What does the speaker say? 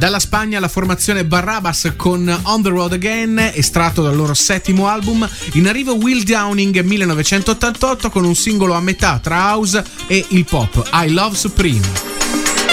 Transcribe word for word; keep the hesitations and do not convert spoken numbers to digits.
Dalla Spagna la formazione Barrabas con On the Road Again, estratto dal loro settimo album. In arrivo Will Downing millenovecentottantotto con un singolo a metà tra house e il pop, I Love Supreme.